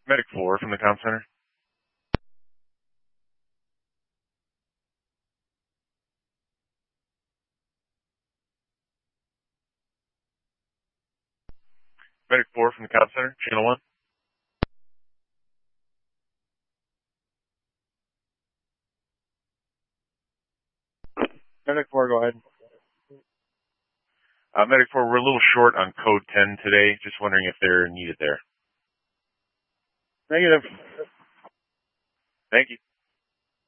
Medic 4 from the comm center. Medic 4 from the comm center, channel 1. Medic 4, go ahead. Medic 4, we're a little short on code 10 today. Just wondering if they're needed there. Negative. Thank you.